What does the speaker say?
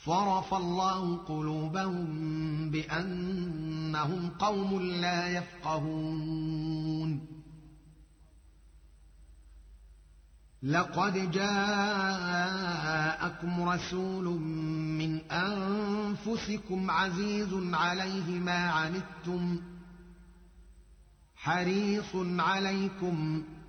صرف الله قلوبهم بأنهم قوم لا يفقهون لقد جاءكم رسول من أنفسكم عزيز عليه ما عنتم حريص عليكم